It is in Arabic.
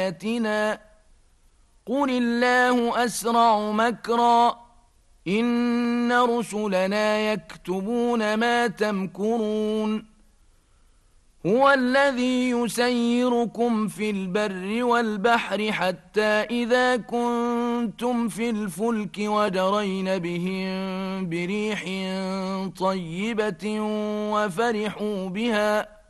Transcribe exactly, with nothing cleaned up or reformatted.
آياتنا قل الله أسرع مكرا إن رسلنا يكتبون ما تمكرون هو الذي يسيركم في البر والبحر حتى إذا كنتم في الفلك وجرين بهم بريح طيبة وفرحوا بها